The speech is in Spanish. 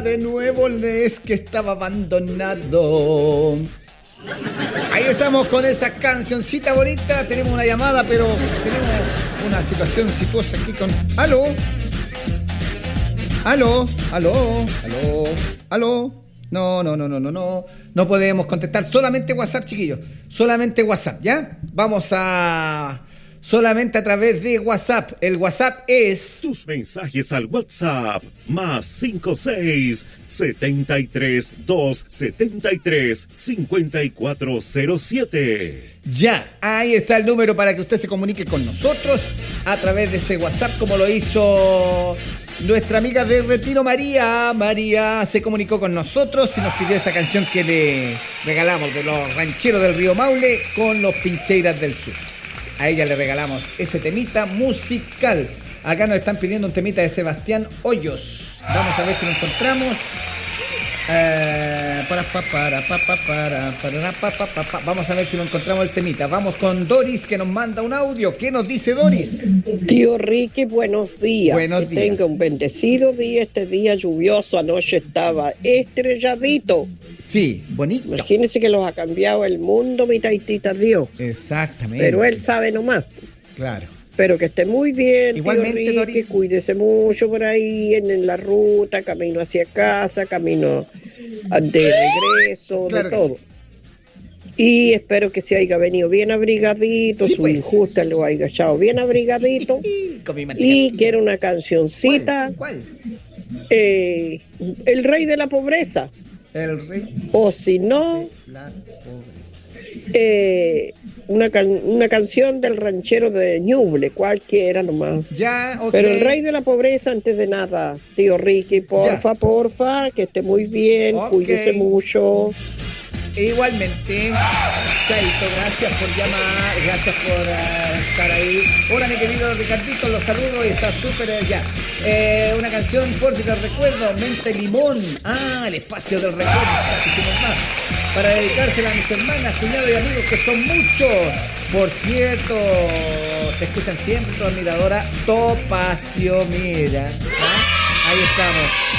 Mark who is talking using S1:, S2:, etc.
S1: de nuevo es que estaba abandonado. Ahí estamos con esa cancioncita bonita. Tenemos una llamada, pero tenemos una situación situosa aquí con... ¿Aló? ¿Aló? ¿Aló? ¿Aló? ¿Aló? No podemos contestar. Solamente WhatsApp, chiquillos. Solamente WhatsApp, ¿ya? Vamos a... Solamente a través de WhatsApp. El WhatsApp es...
S2: Tus mensajes al WhatsApp. Más 56 73 273 5407.
S1: Ya, ahí está el número para que usted se comunique con nosotros a través de ese WhatsApp, como lo hizo nuestra amiga de Retiro, María. María se comunicó con nosotros y nos pidió esa canción que le regalamos de los rancheros del Río Maule con los Pincheiras del Sur. A ella le regalamos ese temita musical. Acá nos están pidiendo un temita de Sebastián Hoyos. Vamos a ver si lo encontramos. Vamos a ver si lo encontramos el temita. Vamos con Doris, que nos manda un audio. ¿Qué nos dice Doris?
S3: Tío Ricky, buenos días.
S1: Buenos días.
S3: Tenga un bendecido día. Este día lluvioso, anoche estaba estrelladito.
S1: Sí, bonito.
S3: Imagínense que los ha cambiado el mundo, mi taitita Dios.
S1: Exactamente.
S3: Pero él sabe nomás.
S1: Claro.
S3: Pero que esté muy bien,
S1: igualmente,
S3: tío Ricky,
S1: Doris.
S3: cuídese mucho por ahí en la ruta, camino hacia casa, camino de regreso, claro, de todo. Y espero que se haya venido bien abrigadito, sí, su pues. Injusta lo haya echado bien abrigadito. Y quiero una cancioncita.
S1: ¿Cuál?
S3: El rey de la pobreza.
S1: El rey.
S3: O si no,
S1: la pobreza.
S3: Una canción del ranchero de Ñuble, cualquiera nomás.
S1: Ya, okay.
S3: Pero el rey de la pobreza, antes de nada, tío Ricky, porfa, que esté muy bien, okay. Cuídese mucho.
S1: Igualmente, Chaito, gracias por llamar, gracias por estar ahí. Hola, mi querido Ricardito, los saludo y está súper ya. Una canción, por si te recuerdo, Mente Limón. El espacio del recuerdo, casi hicimos más. Para dedicársela a mis hermanas, cuñados y amigos, que son muchos. Por cierto, te escuchan siempre tu admiradora Topacio, mira. Ahí estamos.